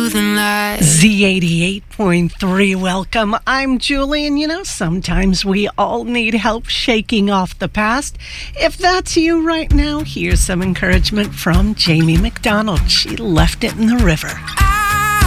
soothing light. Z88.3, welcome. I'm Julie, and sometimes we all need help shaking off the past. If that's you right now, here's some encouragement from Jamie McDonald. She left it in the river.